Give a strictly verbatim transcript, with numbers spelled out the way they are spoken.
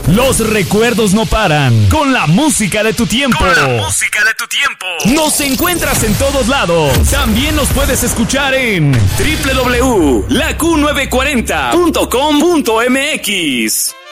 Los recuerdos no paran. Con la música de tu tiempo. Con la música de tu tiempo. Nos encuentras en todos lados. También nos puedes escuchar en doble u doble u doble u punto la q novecientos cuarenta punto com punto m x.